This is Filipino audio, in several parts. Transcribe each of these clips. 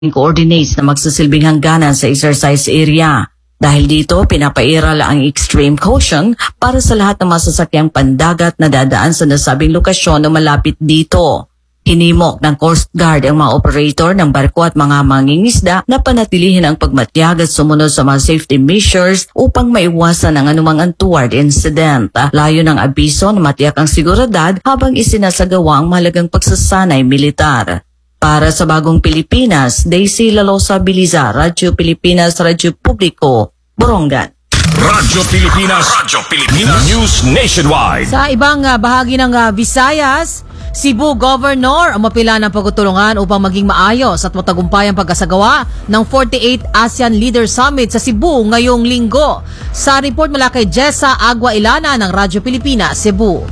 coordinates na magsasilbing hangganan sa exercise area. Dahil dito, pinapairal ang extreme caution para sa lahat ng masasakyang pandagat na dadaan sa nasabing lokasyon na malapit dito. Hinimok ng Coast Guard ang mga operator ng barko at mga mangingisda na panatilihin ang pagmatyag at sumunod sa mga safety measures upang maiwasan ang anumang untoward incident. Layo ng abiso na matiyak ang seguridad habang isinasagawa ang mahalagang pagsasanay militar. Para sa Bagong Pilipinas, Daisy Lalosa Biliza, Radyo Pilipinas, Radyo Publiko, Borongan. Radyo Pilipinas, News Nationwide. Sa ibang bahagi ng Visayas, Cebu Governor ang mapila ng pagtutulungan upang maging maayos at matagumpay ang pagkasagawa ng 48th ASEAN Leaders Summit sa Cebu ngayong linggo. Sa report mula kay Jessa Agua Ilana ng Radyo Pilipinas, Cebu.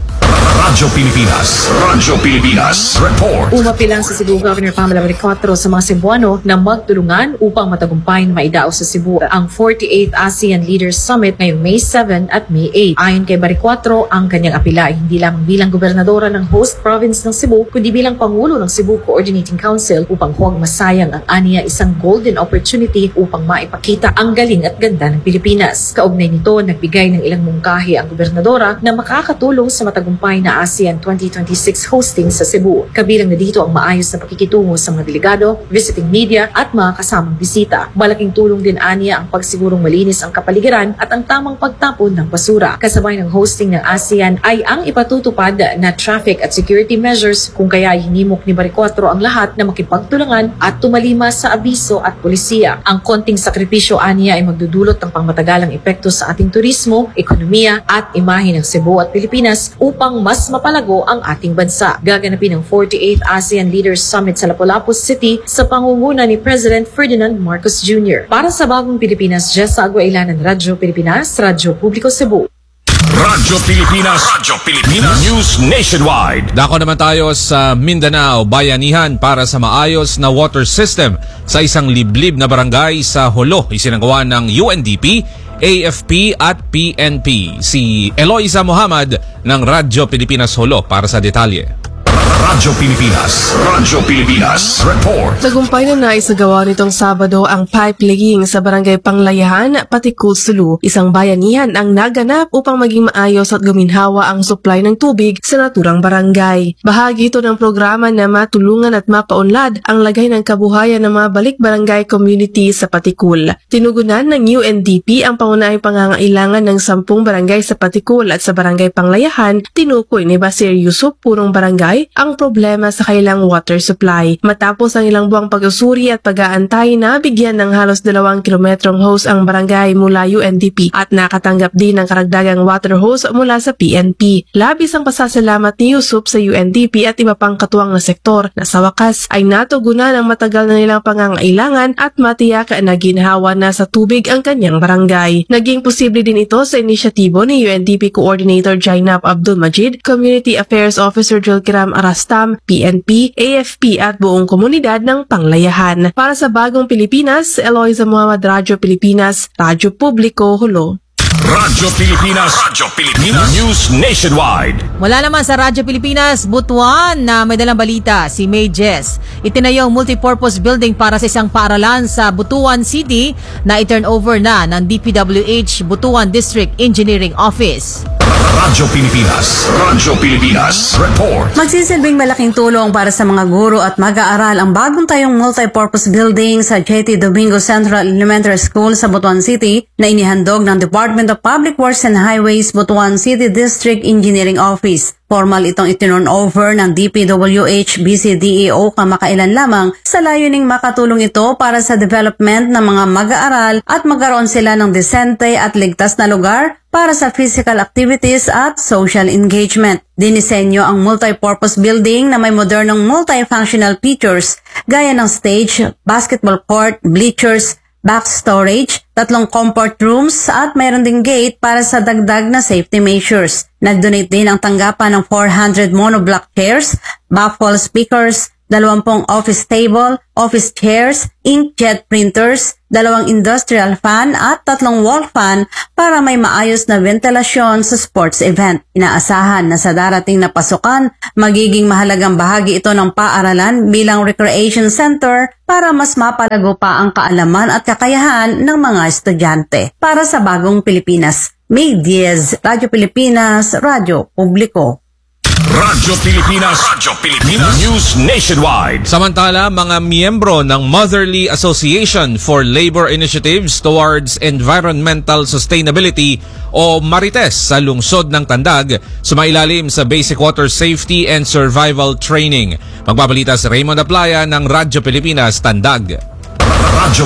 Radyo Pilipinas Report. Umapilang sa Cebu Governor Pamela Maricotro sa mga Cebuano na magtulungan upang matagumpay na maidaos sa Cebu ang 48th ASEAN Leaders Summit ngayong May 7 at May 8. Ayon kay Maricotro, ang kanyang apila ay hindi lamang bilang gobernadora ng host province ng Cebu, kundi bilang Pangulo ng Cebu Coordinating Council upang huwag masayang ang aniya isang golden opportunity upang maipakita ang galing at ganda ng Pilipinas. Kaugnay nito, nagbigay ng ilang mungkahi ang gobernadora na makakatulong sa matagumpay na ASEAN 2026 hosting sa Cebu. Kabilang na dito ang maayos na pakikitungo sa mga delegado, visiting media at mga kasamang bisita. Malaking tulong din aniya ang pagsigurong malinis ang kapaligiran at ang tamang pagtapon ng basura. Kasabay ng hosting ng ASEAN ay ang ipatutupad na traffic at security measures, kung kaya hinimok ni Maricotro ang lahat na makipagtulungan at tumalima sa abiso at polisiya. Ang konting sakripisyo aniya ay magdudulot ng pangmatagalang epekto sa ating turismo, ekonomiya at imahe ng Cebu at Pilipinas upang mas mapalago ang ating bansa. Gaganapin ang 48th ASEAN Leaders Summit sa Lapu-Lapu City sa pangunguna ni President Ferdinand Marcos Jr. Para sa Bagong Pilipinas, Jessa Agua Ilanan, Radyo Pilipinas, Radyo Publiko Cebu. Radyo Pilipinas News Nationwide. Dako naman tayo sa Mindanao, bayanihan para sa maayos na water system sa isang liblib na barangay sa Jolo. Isinagawa ng UNDP, AFP at PNP. Si Eloisa Muhammad ng Radyo Pilipinas Jolo para sa detalye. Radyo Pilipinas Report. Tagumpay na naisagawa nitong Sabado ang pipe laying sa Barangay Panglayahan, Patikul, Sulu. Isang bayanihan ang naganap upang maging maayos at guminhawa ang supply ng tubig sa naturang barangay. Bahagi ito ng programa na matulungan at mapaunlad ang lagay ng kabuhayan ng mga balik barangay community sa Patikul. Tinugunan ng UNDP ang pangunahing pangangailangan ng 10 barangay sa Patikul at sa Barangay Panglayahan. Tinukoy ni Basir Yusuf, punong barangay, ang problema sa kailang water supply. Matapos ang ilang buwang pag-usuri at pag-aantay, na bigyan ng halos 2 kilometrong hose ang barangay mula UNDP at nakatanggap din ng karagdagang water hose mula sa PNP. Labis ang pasasalamat ni Yusuf sa UNDP at iba pang katuwang na sektor na sa wakas ay natugunan ang matagal na nilang pangangailangan at matiyak na ginhawa na sa tubig ang kanyang barangay. Naging posible din ito sa inisyatibo ni UNDP Coordinator Jainab Abdul Majid, Community Affairs Officer Julkiram Arastam, PNP, AFP at buong komunidad ng Panglayahan. Para sa Bagong Pilipinas, Eloisa Muhammad, Radyo Pilipinas, Radyo Publiko, Jolo. Radyo Pilipinas News Nationwide. Mula naman sa Radyo Pilipinas, Butuan na may dalang balita, si May Jess. Itinayong multipurpose building para sa isang paaralan sa Butuan City na i-turn over na ng DPWH Butuan District Engineering Office. Radyo Pilipinas Report. Magsisilbing malaking tulong para sa mga guro at mag-aaral ang bagong tayong multipurpose building sa JT Domingo Central Elementary School sa Butuan City na inihandog ng Department of Public Works and Highways Butuan City District Engineering Office. Formal itong itinurn over ng DPWH BCDEO kamakailan lamang sa layuning makatulong ito para sa development ng mga mag-aaral at magkaroon sila ng desente at ligtas na lugar para sa physical activities at social engagement. Dinisenyo ang multipurpose building na may modernong multifunctional features gaya ng stage, basketball court, bleachers, back storage, 3 comfort rooms at mayroon ding gate para sa dagdag na safety measures. Nag-donate din ang tanggapan ng 400 monoblock chairs, baffle speakers, 20 office table, office chairs, inkjet printers, 2 industrial fan at 3 wall fan para may maayos na ventilasyon sa sports event. Inaasahan na sa darating na pasukan, magiging mahalagang bahagi ito ng paaralan bilang recreation center para mas mapalago pa ang kaalaman at kakayahan ng mga estudyante. Para sa Bagong Pilipinas, May Diaz, Radyo Pilipinas, Radyo Publiko. Radyo Pilipinas. News Nationwide. Samantala, mga miyembro ng Motherly Association for Labor Initiatives Towards Environmental Sustainability o Marites sa lungsod ng Tandag sumailalim sa Basic Water Safety and Survival Training. Magbabalita si Raymond Aplaya ng Radyo Pilipinas, Tandag. Radyo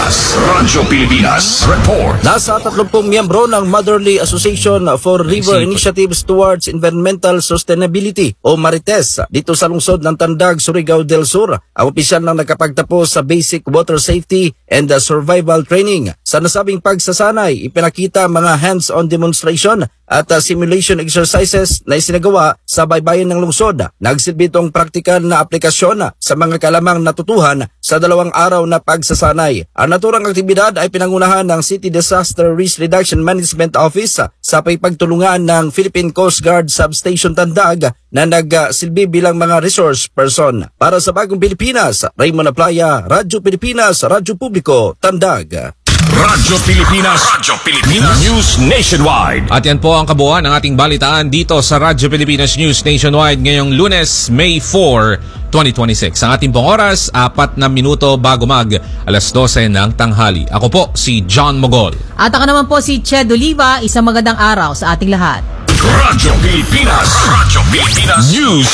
Pilipinas. Report. Nasa 30 miyembro ng Motherly Association for River Initiatives Towards Environmental Sustainability o Marites dito sa lungsod ng Tandag, Surigao del Sur ang opisyal na nakapagtapos sa Basic Water Safety and Survival Training. Sa nasabing pagsasanay, ipinakita mga hands-on demonstration at simulation exercises na isinagawa sa baybayin ng lungsod. Nagsilbi itong praktikal na aplikasyon sa mga kalamang natutuhan sa 2 araw na pagsasanay. Ang naturang aktibidad ay pinangunahan ng City Disaster Risk Reduction Management Office sa pagtulungan ng Philippine Coast Guard Substation Tandag na nagsilbi bilang mga resource person. Para sa Bagong Pilipinas, Raymond Aplaya, Radyo Pilipinas, Radyo Publiko, Tandag. Radyo Pilipinas. News Nationwide. At yan po ang kabuuan ng ating balitaan dito sa Radyo Pilipinas News Nationwide ngayong Lunes, May 4, 2026. Ang ating pong oras, 4 na minuto bago mag alas 12 ng tanghali. Ako po si John Mogol. At ako naman po si Ched Oliva. Isang magandang araw sa ating lahat. Radyo Pilipinas. News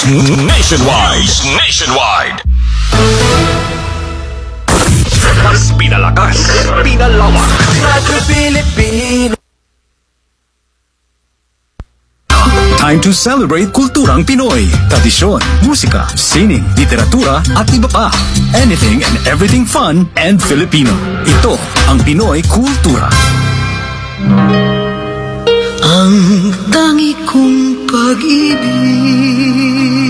Nationwide. Mas pinalakas, pinalawak. Radyo Pilipinas. Time to celebrate kulturang Pinoy. Tradisyon, musika, sining, literatura at iba pa. Anything and everything fun and Filipino. Ito ang Pinoy Kultura. Ang tangi kong pag-ibig.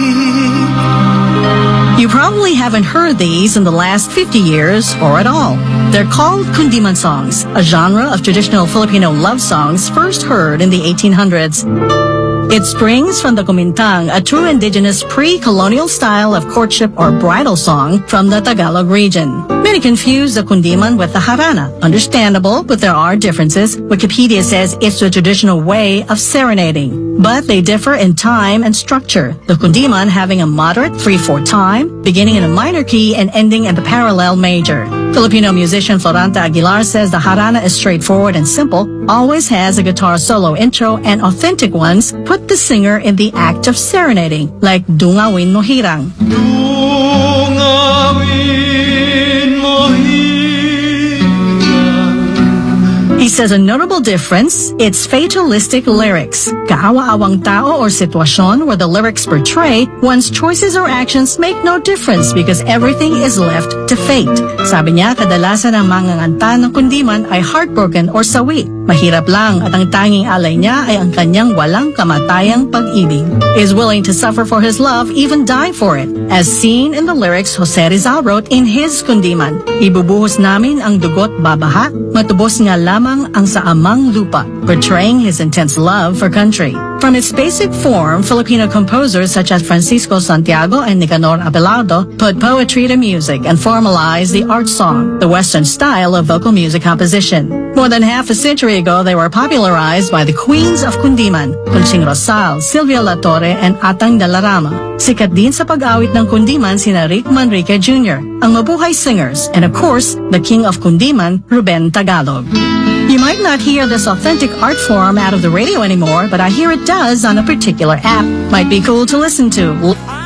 You probably haven't heard these in the last 50 years or at all. They're called kundiman songs, a genre of traditional Filipino love songs first heard in the 1800s. It springs from the kumintang, a true indigenous pre-colonial style of courtship or bridal song from the Tagalog region. Many confuse the kundiman with the harana. Understandable, but there are differences. Wikipedia says it's a traditional way of serenading, but they differ in time and structure. The kundiman having a moderate 3/4 time, beginning in a minor key and ending in the parallel major. Filipino musician Floranta Aguilar says the harana is straightforward and simple, always has a guitar solo intro, and authentic ones put the singer in the act of serenading, like Dungawin Mo Hirang. He says a notable difference, it's fatalistic lyrics. Kaawa-awang tao or sitwasyon where the lyrics portray one's choices or actions make no difference because everything is left to fate. Sabi niya, kadalasan ang mga nganta ng kundiman ay heartbroken or sawi. Mahirap lang at ang tanging alay niya ay ang kanyang walang kamatayang pag-ibig. Is willing to suffer for his love, even die for it. As seen in the lyrics Jose Rizal wrote in his kundiman, ibubuhos namin ang dugot babaha, matubos nga lamang ang sa amang lupa, portraying his intense love for country. From its basic form, Filipino composers such as Francisco Santiago and Nicanor Abelardo put poetry to music and formalized the art song, the Western style of vocal music composition. More than half a century ago, they were popularized by the queens of kundiman, Conching Rosal, Silvia La Torre, and Atang Dalarama. Sikat din sa pag-awit ng kundiman sina Rick Manrique Jr., ang mabuhay singers, and of course, the king of kundiman, Ruben Tagalog. You might not hear this authentic art form out of the radio anymore, but I hear it does on a particular app. Might be cool to listen to.